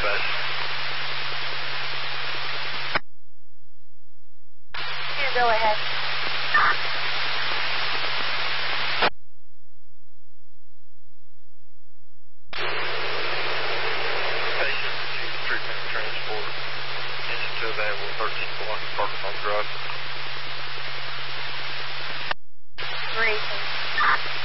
dispatch. Here, go ahead. Patient received treatment and transport. Attention to available 13 block Parkinson Drive. Great.